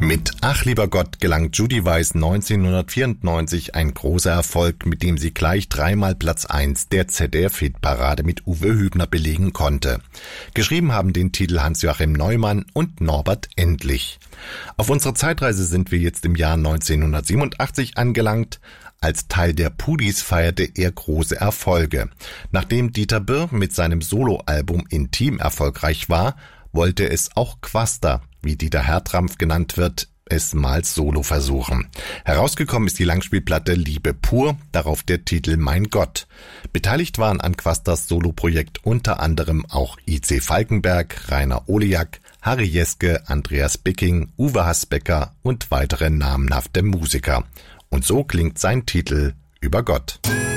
Mit Ach lieber Gott gelang Judy Weiss 1994 ein großer Erfolg, mit dem sie gleich dreimal Platz 1 der ZDF-Hitparade mit Uwe Hübner belegen konnte. Geschrieben haben den Titel Hans-Joachim Neumann und Norbert Endlich. Auf unserer Zeitreise sind wir jetzt im Jahr 1987 angelangt. Als Teil der Pudis feierte er große Erfolge. Nachdem Dieter Birr mit seinem Soloalbum Intim erfolgreich war, wollte es auch Quaster, wie Dieter Hertrampf genannt wird, es mal solo versuchen. Herausgekommen ist die Langspielplatte Liebe pur, darauf der Titel Mein Gott. Beteiligt waren an Quasters Soloprojekt unter anderem auch I.C. Falkenberg, Rainer Oliak, Harry Jeske, Andreas Bicking, Uwe Hasbecker und weitere namenhafte Musiker. Und so klingt sein Titel Über Gott.